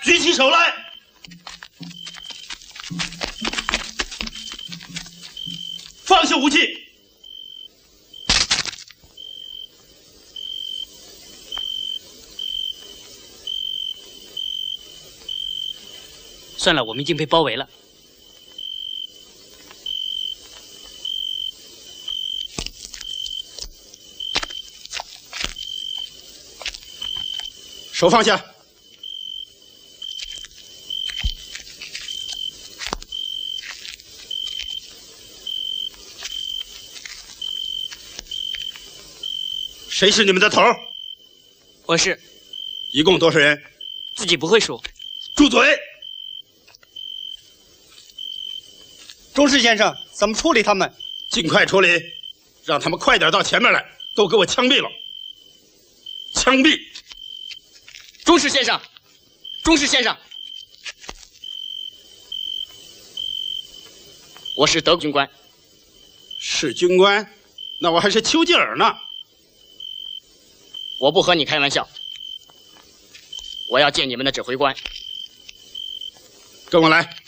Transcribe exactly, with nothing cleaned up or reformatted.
举起手来！放下武器！ 算了，我们已经被包围了。 手放下。 谁是你们的头？ 我是。 一共多少人？ 自己不会数。 住嘴！ 中士先生，怎么处理他们？ 尽快处理，让他们快点到前面来，都给我枪毙了！枪毙！ 中士先生，中士先生，我是德军官。 是军官？那我还是丘吉尔呢。 我不和你开玩笑，我要见你们的指挥官。 跟我来。